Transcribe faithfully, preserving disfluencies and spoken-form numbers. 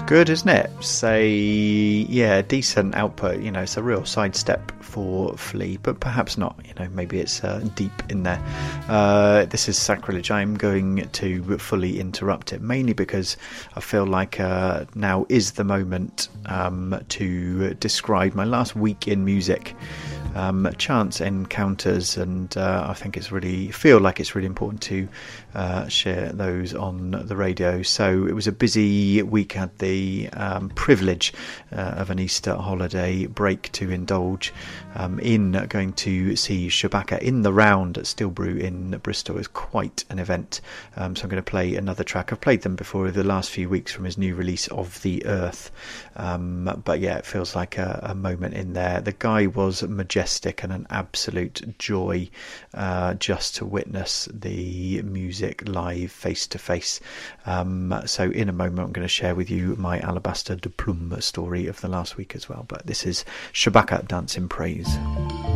good, isn't it? Say, yeah, decent output. You know, it's a real sidestep for Flea, but perhaps not. You know, maybe it's uh, deep in there. Uh, this is sacrilege. I'm going to fully interrupt it, mainly because I feel like uh, now is the moment um, to describe my last week in music. Um, chance encounters, and uh, I think it's really feel like it's really important to uh, share those on the radio. So it was a busy week. Had the um, privilege uh, of an Easter holiday break to indulge um, in going to see Shabaka in the round at Still Brew in Bristol. It was quite an event. Um, so I'm going to play another track. I've played them before the last few weeks from his new release Of the Earth. Um, but yeah, it feels like a, a moment in there. The guy was majestic and an absolute joy uh, just to witness the music live face to face. Um, so in a moment I'm going to share with you my Alabaster de Plume story of the last week as well. But this is Shabaka, Dance in Praise.